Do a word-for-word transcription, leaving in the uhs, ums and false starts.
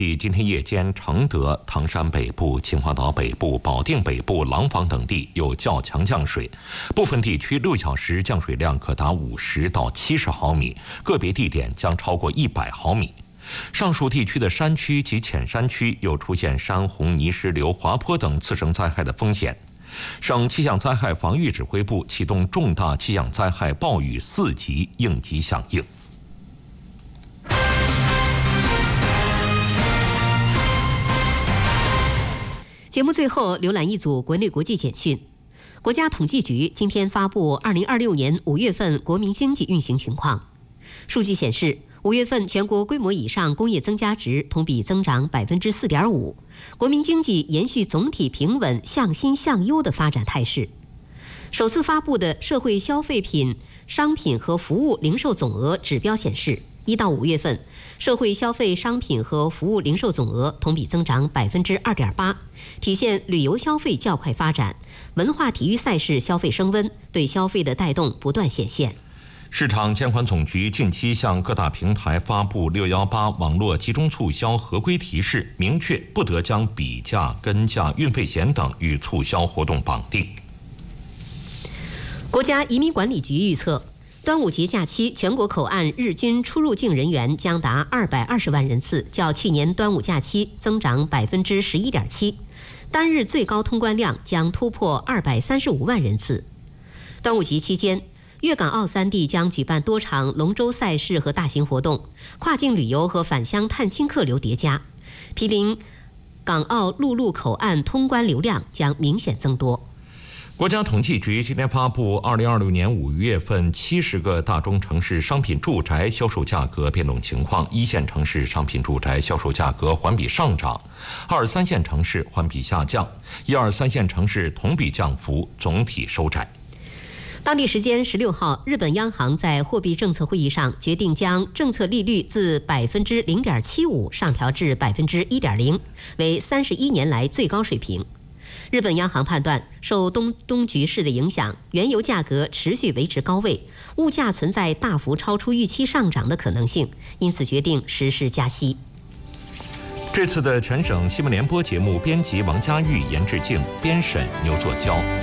今天夜间，承德、唐山北部、秦皇岛北部、保定北部、廊坊等地有较强降水，部分地区六小时降水量可达五十到七十毫米，个别地点将超过一百毫米。上述地区的山区及浅山区有出现山洪、泥石流、滑坡等次生灾害的风险。省气象灾害防御指挥部启动重大气象灾害暴雨四级应急响应。 节目最后浏览一组国内国际简讯。国家统计局今天发布二零二六年五月份国民经济运行情况。数据显示，五月份全国规模以上工业增加值同比增长百分之四点五，国民经济延续总体平稳、向新向优的发展态势。首次发布的社会消费品、商品和服务零售总额指标显示，一到五月份，社会消费商品和服务零售总额同比增长百分之二点八，体现旅游消费较快发展，文化体育赛事消费升温，对消费的带动不断显现。 市场监管总局近期向各大平台发布六一八网络集中促销合规提示，明确不得将比价、跟价、运费险等与促销活动绑定。 国家移民管理局预测，端午节假期全国口岸日均出入境人员将达二百二十万人次，较去年端午假期增长百分之十一点七，单日最高通关量将突破二百三十五万人次。端午节期间，粤港澳三地将举办多场龙舟赛事和大型活动，跨境旅游和返乡探亲客流叠加，毗邻港澳陆路口岸通关流量将明显增多。 国家统计局今天发布二零二六年五月份七十个大中城市商品住宅销售价格变动情况，一线城市商品住宅销售价格环比上涨，二三线城市环比下降，一二三线城市同比降幅总体收窄。 当地时间十六号，日本央行在货币政策会议上决定将政策利率自百分之零点七五上调至百分之一点零，为三十一年来最高水平。日本央行判断，受东东局势的影响，原油价格持续维持高位，物价存在大幅超出预期上涨的可能性，因此决定实施加息。 这次的全省新闻联播节目编辑王佳玉、严志静，编审牛作娇。